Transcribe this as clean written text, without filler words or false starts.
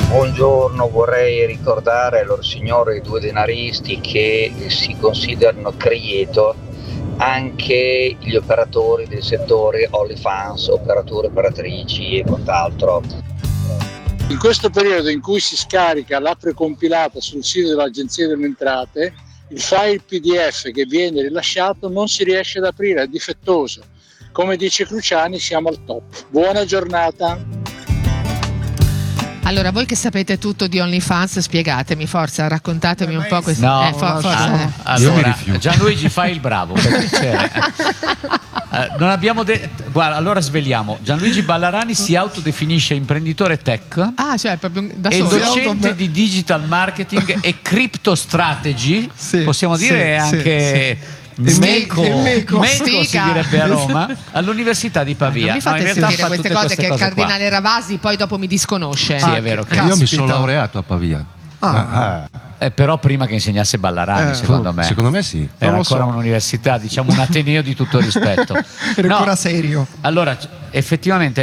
Buongiorno, vorrei ricordare ai loro signori i due denaristi che si considerano creator anche gli operatori del settore OnlyFans, operatori, operatrici e quant'altro. In questo periodo in cui si scarica la precompilata sul sito dell'Agenzia delle Entrate, il file PDF che viene rilasciato non si riesce ad aprire, è difettoso. Come dice Cruciani, siamo al top. Buona giornata. Allora, voi che sapete tutto di OnlyFans, spiegatemi, forza, raccontatemi un po' questo. No, forza. allora, Gianluigi, fai il bravo, per piacere. Non abbiamo guarda, allora sveliamo. Gianluigi Ballarani si autodefinisce imprenditore tech. Cioè proprio da e solo. docente di digital marketing e crypto strategy. Sì, possiamo dire anche Meco si direbbe a Roma, all'università di Pavia. Non mi fate in realtà sentire queste cose che il cardinale qua. Ravasi poi dopo mi disconosce. Sì, è vero che Io mi sono laureato a Pavia. però prima che insegnasse Ballarani, secondo me sì. era Non lo ancora so. un'università, diciamo un ateneo di tutto rispetto. Era ancora serio. Allora, effettivamente